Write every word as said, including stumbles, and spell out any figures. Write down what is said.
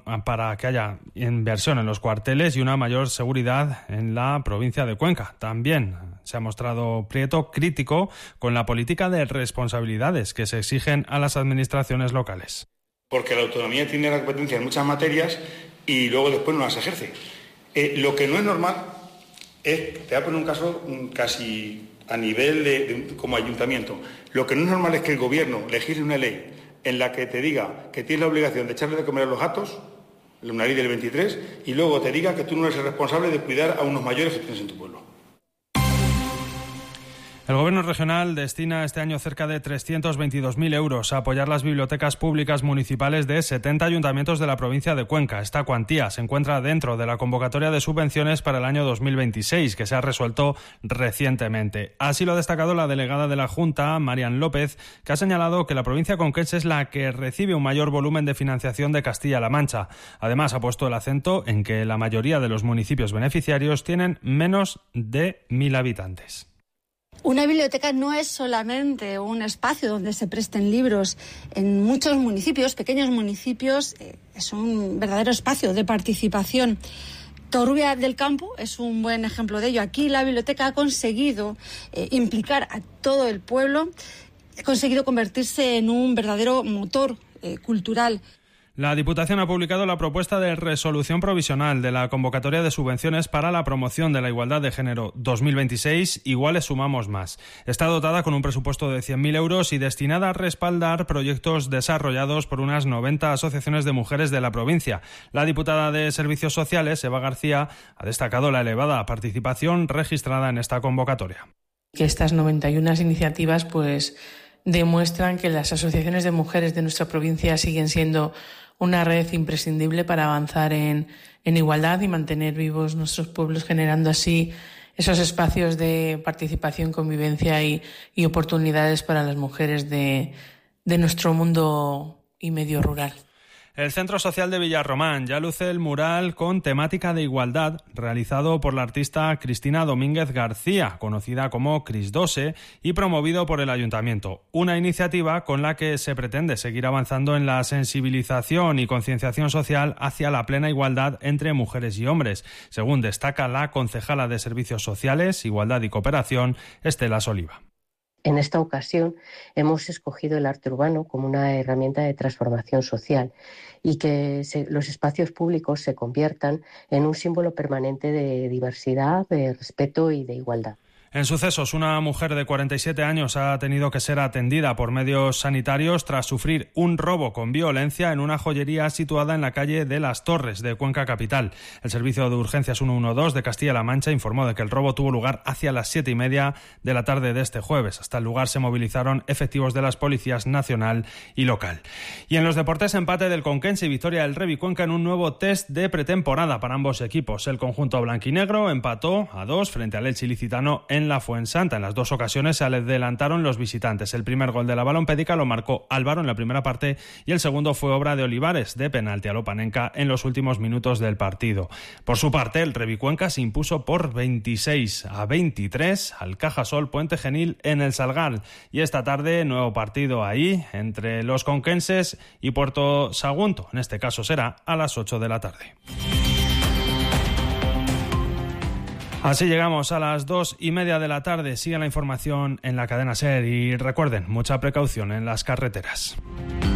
para que haya inversión en los cuarteles y una mayor seguridad en la provincia de Cuenca. También se ha mostrado Prieto crítico con la política de responsabilidades que se exigen a las administraciones locales. Porque la autonomía tiene la competencia en muchas materias y luego después no las ejerce. Eh, lo que no es normal es, te voy a poner un caso casi a nivel de, de como ayuntamiento, lo que no es normal es que el gobierno legisle una ley en la que te diga que tienes la obligación de echarle de comer a los gatos, una ley del veintitrés, y luego te diga que tú no eres el responsable de cuidar a unos mayores que tienes en tu pueblo. El Gobierno regional destina este año cerca de trescientos veintidós mil euros a apoyar las bibliotecas públicas municipales de setenta ayuntamientos de la provincia de Cuenca. Esta cuantía se encuentra dentro de la convocatoria de subvenciones para el año dos mil veintiséis, que se ha resuelto recientemente. Así lo ha destacado la delegada de la Junta, Marian López, que ha señalado que la provincia conquense es la que recibe un mayor volumen de financiación de Castilla-La Mancha. Además, ha puesto el acento en que la mayoría de los municipios beneficiarios tienen menos de mil habitantes. Una biblioteca no es solamente un espacio donde se presten libros. En muchos municipios, pequeños municipios, eh, es un verdadero espacio de participación. Torrubia del Campo es un buen ejemplo de ello. Aquí la biblioteca ha conseguido eh, implicar a todo el pueblo, ha conseguido convertirse en un verdadero motor eh, cultural. La Diputación ha publicado la propuesta de resolución provisional de la convocatoria de subvenciones para la promoción de la igualdad de género dos mil veintiséis, Iguales Sumamos Más. Está dotada con un presupuesto de cien mil euros y destinada a respaldar proyectos desarrollados por unas noventa asociaciones de mujeres de la provincia. La diputada de Servicios Sociales, Eva García, ha destacado la elevada participación registrada en esta convocatoria. Que estas noventa y una iniciativas pues demuestran que las asociaciones de mujeres de nuestra provincia siguen siendo una red imprescindible para avanzar en, en igualdad y mantener vivos nuestros pueblos, generando así esos espacios de participación, convivencia y, y oportunidades para las mujeres de, de nuestro mundo y medio rural. El Centro Social de Villarromán ya luce el mural con temática de igualdad realizado por la artista Cristina Domínguez García, conocida como Crisdose, y promovido por el Ayuntamiento. Una iniciativa con la que se pretende seguir avanzando en la sensibilización y concienciación social hacia la plena igualdad entre mujeres y hombres, según destaca la concejala de Servicios Sociales, Igualdad y Cooperación, Estela Soliva. En esta ocasión hemos escogido el arte urbano como una herramienta de transformación social y que se, los espacios públicos se conviertan en un símbolo permanente de diversidad, de respeto y de igualdad. En sucesos, una mujer de cuarenta y siete años ha tenido que ser atendida por medios sanitarios tras sufrir un robo con violencia en una joyería situada en la calle de Las Torres de Cuenca Capital. El Servicio de Urgencias ciento doce de Castilla-La Mancha informó de que el robo tuvo lugar hacia las siete y media de la tarde de este jueves. Hasta el lugar se movilizaron efectivos de las policías nacional y local. Y en los deportes, empate del Conquense y victoria del Revi Cuenca en un nuevo test de pretemporada para ambos equipos. El conjunto blanquinegro empató a dos frente al Elche ilicitano en la Fuensanta. En las dos ocasiones se adelantaron los visitantes. El primer gol de la Balompédica lo marcó Álvaro en la primera parte y el segundo fue obra de Olivares, de penalti a Lopanenka en los últimos minutos del partido. Por su parte, el Revi Cuenca se impuso por veintiséis a veintitrés al Cajasol Puente Genil en el Salgal. Y esta tarde, nuevo partido ahí entre los conquenses y Puerto Sagunto. En este caso será a las ocho de la tarde. Así llegamos a las dos y media de la tarde. Sigue la información en la cadena SER y recuerden, mucha precaución en las carreteras.